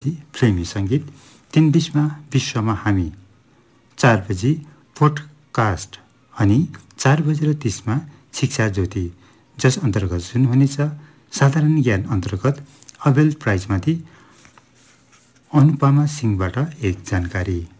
बजी प्रेमी सङ्गीत, 3:20मा विश्वमा हामी, 4 बजी पोडकास्ट अनि 4:30मा शिक्षा ज्योति, जस अन्तर्गत सुन्नुहुनेछ साधारण ज्ञान अन्तर्गत अबेल प्राइजमाथि अनुपमा सिंहबाट एक जानकारी।